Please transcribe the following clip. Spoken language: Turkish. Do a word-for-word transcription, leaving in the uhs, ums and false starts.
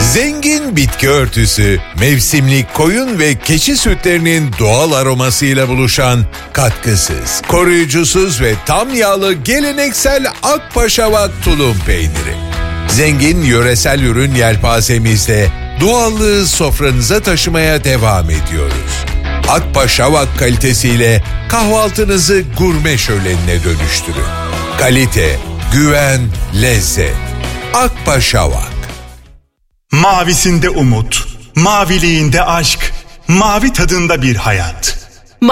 Zengin bitki örtüsü, mevsimlik koyun ve keçi sütlerinin doğal aromasıyla buluşan katkısız, koruyucusuz ve tam yağlı geleneksel Akpaşavak tulum peyniri. Zengin yöresel ürün yelpazemizde doğallığı sofranıza taşımaya devam ediyoruz. Akpaşavak kalitesiyle kahvaltınızı gurme şölenine dönüştürün. Kalite, güven, lezzet. Akpaşavak. Mavisinde umut, maviliğinde aşk, mavi tadında bir hayat.